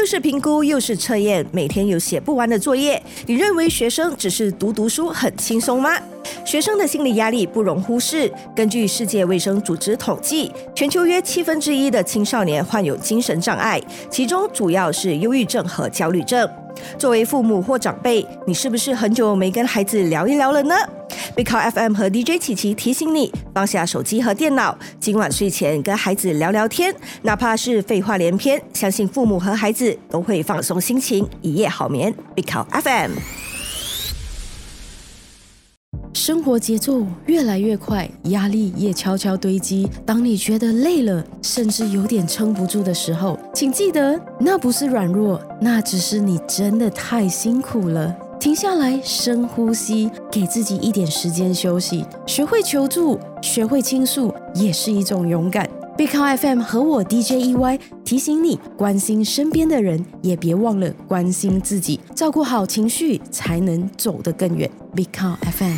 又是评估又是测验，每天有写不完的作业，你认为学生只是读书很轻松吗？学生的心理压力不容忽视。根据世界卫生组织统计，全球约1/7的青少年患有精神障碍，其中主要是忧郁症和焦虑症。作为父母或长辈，你是不是很久没跟孩子聊一聊了呢？Big Car FM 和 DJ 琪琪提醒你，放下手机和电脑，今晚睡前跟孩子聊聊天，哪怕是废话连篇，相信父母和孩子都会放松心情，一夜好眠。Big Car FM。 生活节奏越来越快，压力也悄悄堆积。当你觉得累了，甚至有点撑不住的时候，请记得，那不是软弱，那只是你真的太辛苦了。停下来，深呼吸，给自己一点时间休息。学会求助，学会倾诉，也是一种勇敢。Big Car FM 和我 DJ EY 提醒你，关心身边的人，也别忘了关心自己，照顾好情绪，才能走得更远。Big Car FM。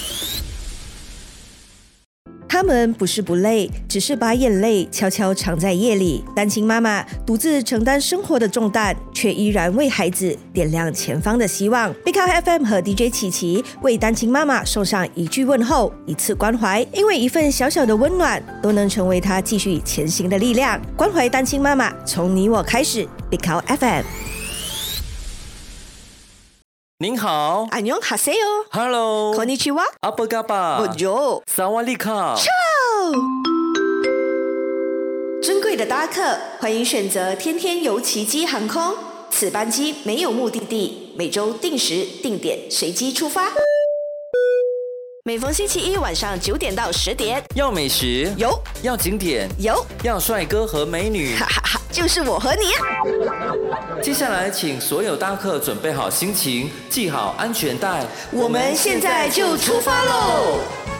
他们不是不累，只是把眼泪悄悄藏在夜里。单亲妈妈独自承担生活的重担，却依然为孩子点亮前方的希望。Big Car FM 和 DJ 琪琪为单亲妈妈送上一句问候，一次关怀，因为一份小小的温暖，都能成为她继续前行的力量。关怀单亲妈妈，从你我开始。Big Car FM。 您好， 안녕하세요。 Hello， こんにちは。 apa kabar？ Bonjour。 萨瓦利卡。 尊贵的搭客，欢迎选择天天游奇迹航空。此班机没有目的地，每周定时定点随机出发。每逢星期一晚上9点到10点， 要美食有， 要景点有， 要帅哥和美女， 哈哈哈，就是我和你。 接下来，请所有搭客准备好心情，系好安全带， 我们现在就出发喽！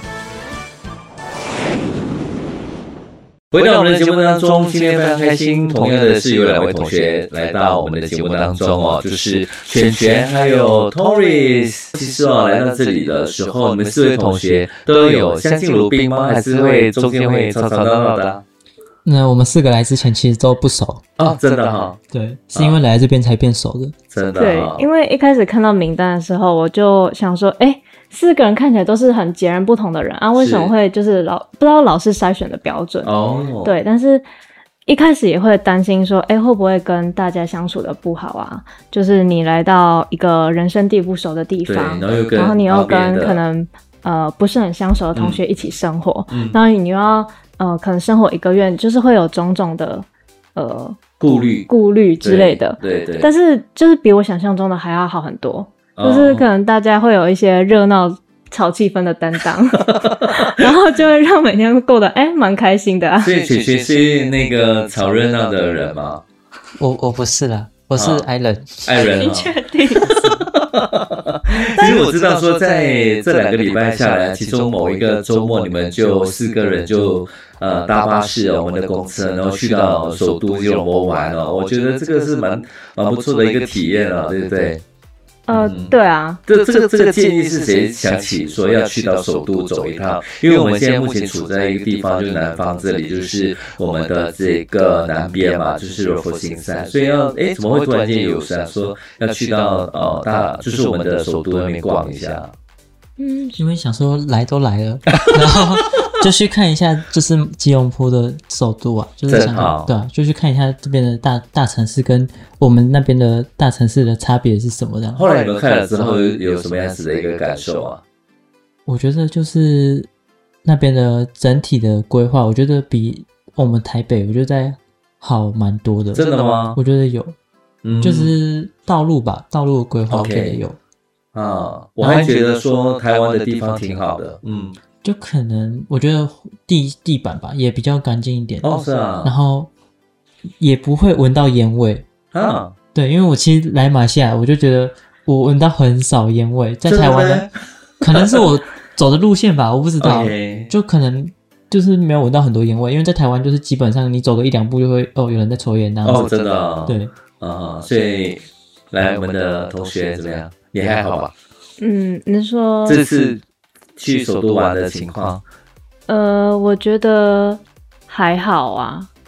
回到我们的节目当中，今天非常开心，同样的是有2位同学来到我们的节目当中哦，就是全全还有 Torres。其实来到这里的时候，你们4位同学都有相敬如宾吗？还是会中间会吵吵闹闹的啊？ 那我们4个来之前其实都不熟哦，真的哈？ 对，是因为来这边才变熟的。 真的对，因为一开始看到名单的时候，我就想说，4个人看起来都是很截然不同的人啊，为什么会就是不知道老师筛选的标准哦？对， 但是一开始也会担心说，会不会跟大家相处的不好啊？就是你来到一个人生地不熟的地方，然后你又跟可能不是很相熟的同学一起生活，然后你又要可能生活1个月，就是会有种种的顾虑之类的。对，但是就是比我想象中的还要好很多。就是可能大家会有一些热闹炒气氛的担当然后就会让每天过得蛮开心的啊。 所以雪雪是那个炒热闹的人吗？ 我不是啦，我是爱人。 你确定？ 其实我知道说在这2个礼拜下来，其中某一个周末你们就4个人就搭巴士我们的公车，然后去到首都吉隆坡玩我觉得这个是蛮不错的一个体验对不对？ 对啊， 这个建议是谁想起说要去到首都走一趟？因为我们现在目前处在一个地方，就是南方这里，就是我们的这个南边嘛，就是柔佛新山，所以怎么会突然间有想说要去到就是我们的首都那边逛一下？ 因为想说来都来了，然后就去看一下，就是吉隆坡的首都啊，就是想对啊，就去看一下这边的大城市跟我们那边的大城市的差别是什么的。 后来你们看了之后有什么样子的一个感受啊？ 我觉得就是那边的整体的规划，我觉得比我们台北我觉得在好蛮多的。 真的吗？ 我觉得有，就是道路的规划我觉得有。 我还觉得说台湾的地方挺好的， 就可能我觉得地板吧也比较干净一点是啊， 然后也不会闻到烟味对，因为我其实来马来西亚我就觉得我闻到很少烟味，在台湾呢可能是我走的路线吧，我不知道就可能就是没有闻到很多烟味，因为在台湾就是基本上你走个1-2步就会有人在抽烟那样子真的对所以来我们的同学怎么样？也还好吧？ 你说这次去首都玩的情况？ 我觉得还好啊，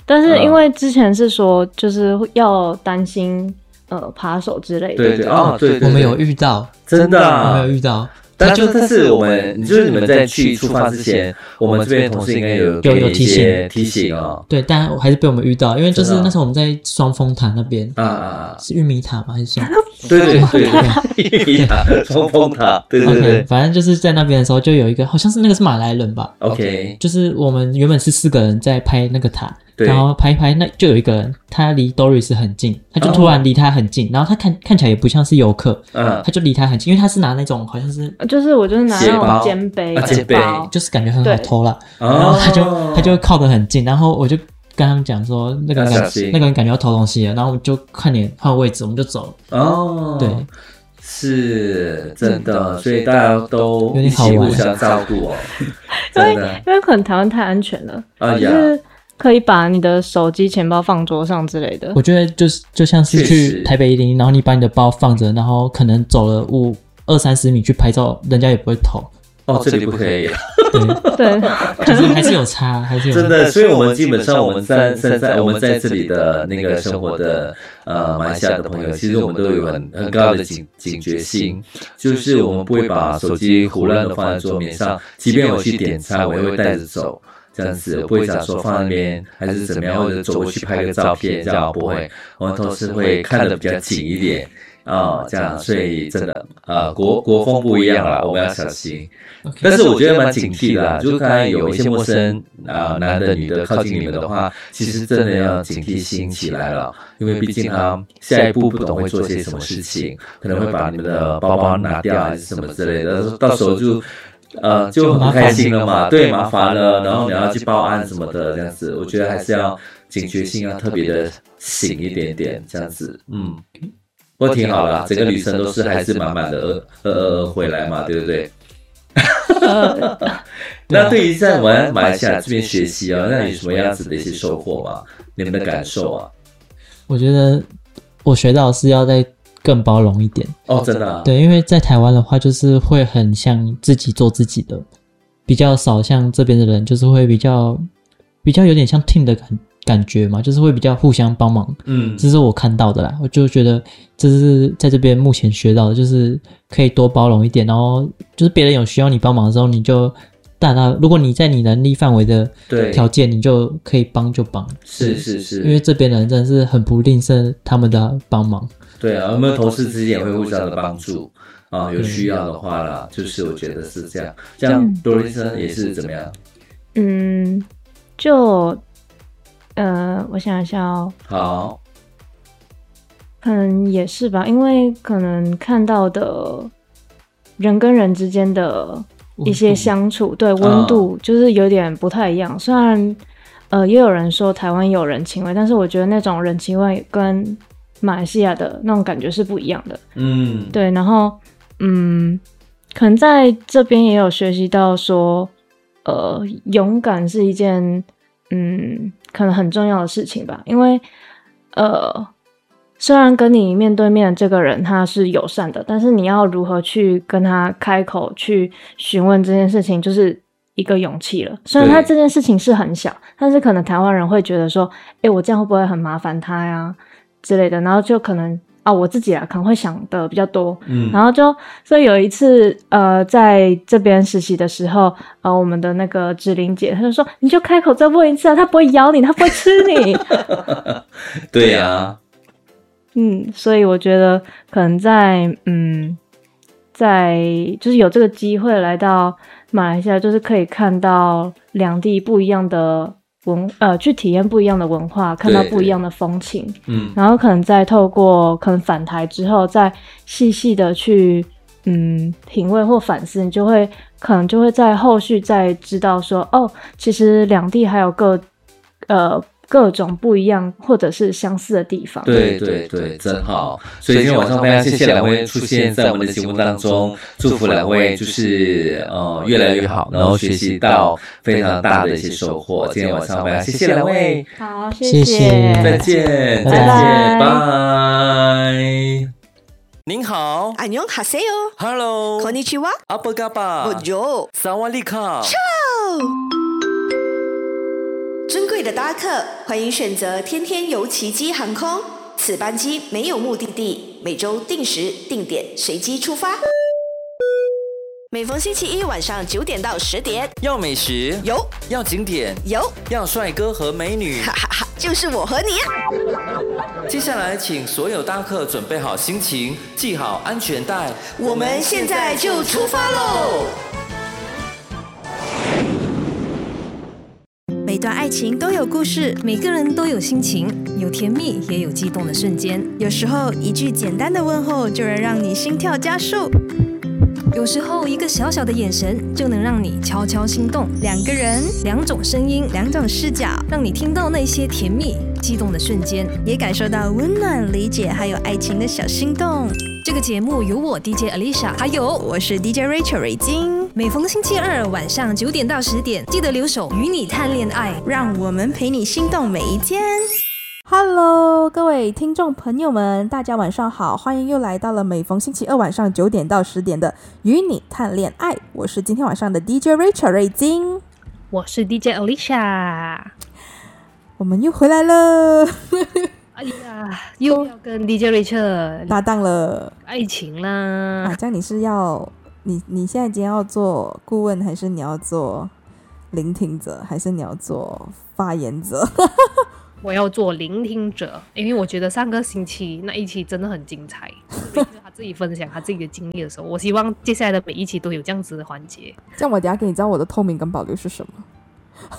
但是因为之前是说就是要担心扒手之类的。 对对哦，对， 我们有遇到， 真的我们有遇到。 但是我们就是你们在出发之前，我们这边同事应该有提醒哦。 对，但还是被我们遇到，因为就是那时候我们在双峰塔那边是玉米塔吗？还是什么？ 对，玉米塔、双峰塔，对对对。 反正就是在那边的时候，就有一个好像是那个是马来人吧。 OK， 就是我们原本是4个人在拍那个塔。然后拍一拍，那就有一个人，他离 Doris 很近，他就突然离他很近，然后他看起来也不像是游客，他就离他很近，因为他是拿那种好像是， 就是我就是拿那种肩背， 就是感觉很好偷啦。然后他就靠得很近，然后我就跟他们讲说，那个人感觉要偷东西了，然后我们就看脸换位置，我们就走了。 哦， 对， 是真的，所以大家都一起互相照顾哦。 因为可能台湾太安全了，就是可以把你的手机、钱包放桌上之类的。 我觉得就像是去台北101，然后你把你的包放着，然后可能走了20-30米去拍照，人家也不会偷。 哦，这里不可以。 对， 可是还是有差，还是有差。 真的，所以我们基本上我们在这里的那个生活的马来西亚的朋友，其实我们都有很高的警觉性，就是我们不会把手机胡乱的放在桌面上，即便我去点餐，我也会带着走。这样子我不会讲说放那边还是怎么样，或者走过去拍个照片，这样不会，我们都是会看得比较紧一点这样，所以真的国风不一样啦，我们要小心。但是我觉得蛮警惕的啦，就是刚才有一些陌生男的女的靠近你们的话，其实真的要警惕心起来了，因为毕竟他下一步不懂会做些什么事情，可能会把你们的包包拿掉还是什么之类的，到时候就很不开心了嘛，对，麻烦了，然后你要去报案什么的，这样子，我觉得还是要警觉性要特别的醒一点点，这样子，不过挺好啦，整个旅程都是还是满满的回来嘛，对不对？那对于在我们马来西亚这边学习那有什么样子的一些收获吗？你们的感受啊？ 我觉得我学到的是要再更包容一点哦，真的对，因为在台湾的话，就是会很像自己做自己的，比较少像这边的人，就是会比较有点像 team 的感觉嘛，就是会比较互相帮忙。这是我看到的啦，我就觉得这是在这边目前学到的，就是可以多包容一点，然后就是别人有需要你帮忙的时候，你就如果你在你能力范围的条件，你就可以帮就帮。 是， 因为这边的人真的是很不吝啬他们的帮忙。 对啊，我们同事之间也会互相的帮助有需要的话啦，就是我觉得是这样。这样多丽森也是怎么样？ 我想一下哦。 好， 可能也是吧，因为可能看到的人跟人之间的一些相处，对温度就是有点不太一样。虽然也有人说台湾有人情味，但是我觉得那种人情味跟马来西亚的那种感觉是不一样的。对，然后可能在这边也有学习到说勇敢是一件可能很重要的事情吧，因为虽然跟你面对面的这个人他是友善的，但是你要如何去跟他开口去询问这件事情，就是一个勇气了。虽然他这件事情是很小，但是可能台湾人会觉得说我这样会不会很麻烦他呀之类的，然后就可能我自己可能会想的比较多，然后所以有一次在这边实习的时候我们的那个志玲姐她就说你就开口再问一次她不会咬你，她不会吃你。 对呀所以我觉得可能在就是有这个机会来到马来西亚，就是可以看到两地不一样的去体验不一样的文化，看到不一样的风情，然后可能再透过可能返台之后，再细细的去品味或反思，你可能就会在后续再知道说其实两地还有各种不一样或者是相似的地方。 对，真好。所以今天晚上非常谢谢两位出现在我们的节目当中，祝福两位就是越来越好，然后学习到非常大的一些收获。今天晚上非常谢谢两位， 好，谢谢， 再见，拜。 您好， 안녕하세요 Hello， konnichiwa， apa kabar， Bonjour， 萨瓦迪卡。 珍贵的的搭客，欢迎选择天天游奇迹航空。此班机没有目的地，每周定时定点随机出发。每逢星期一晚上9点到10点， 要美食有， 要景点有， 要帅哥和美女， 哈哈哈，就是我和你。 接下来请所有搭客准备好心情，系好安全带， 我们现在就出发喽！ 每段爱情都有故事，每个人都有心情，有甜蜜也有激动的瞬间。有时候一句简单的问候就能让你心跳加速，有时候一个小小的眼神就能让你悄悄心动。两个人，两种声音，两种视角，让你听到那些甜蜜激动的瞬间，也感受到温暖、理解还有爱情的小心动。这个节目由我 DJ Alicia， 还有我是 DJ Rachel 瑞金。每逢星期二晚上9点到10点，记得留守与你谈恋爱，让我们陪你心动每一天。 Hello， 各位听众朋友们，大家晚上好，欢迎又来到了每逢星期二晚上9点到10点的与你谈恋爱。我是今天晚上的 DJ Rachel 瑞金， 我是 DJ Alicia， 我们又回来了。 哎呀，又要跟 DJ Rachel 搭档了， 爱情啦！ 这样你是要你现在今天要做顾问，还是你要做聆听者，还是你要做发言者？ 我要做聆听者，因为我觉得上个星期那一期真的很精彩，就是他自己分享他自己的经历的时候，我希望接下来的每一期都有这样子的环节。 这样我等一下给你知道我的透明跟保留是什么。